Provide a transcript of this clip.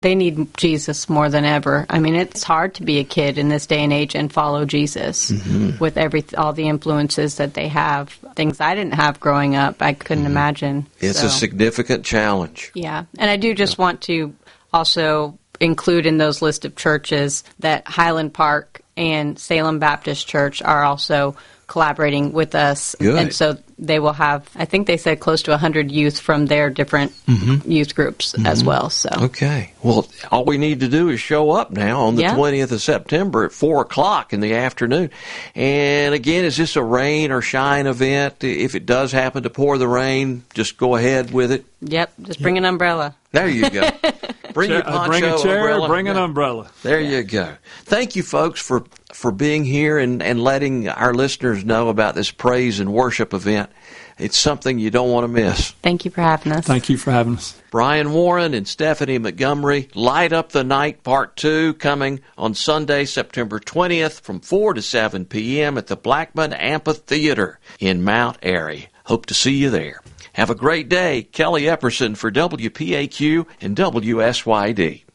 They need Jesus more than ever. I mean, it's hard to be a kid in this day and age and follow Jesus with all the influences that they have. Things I didn't have growing up, I couldn't imagine. It's a significant challenge. Yeah. And I do just want to also include in those list of churches that Highland Park and Salem Baptist Church are also collaborating with us. Good. And so they will have, I think they said close to 100 youth from their different youth groups as well. So Okay. Well, all we need to do is show up now on the 20th of September at 4 o'clock in the afternoon. And again, is this a rain or shine event? If it does happen to pour the rain, just go ahead with it. Yep, just bring an umbrella. There you go. Bring your poncho, bring a chair, umbrella. bring an umbrella. There you go. Thank you, folks, for being here and letting our listeners know about this praise and worship event. It's something you don't want to miss. Thank you for having us. Thank you for having us. Brian Warren and Stephanie Montgomery, Light Up the Night Part 2, coming on Sunday, September 20th from 4 to 7 p.m. at the Blackman Amphitheater in Mount Airy. Hope to see you there. Have a great day. Kelly Epperson for WPAQ and WSYD.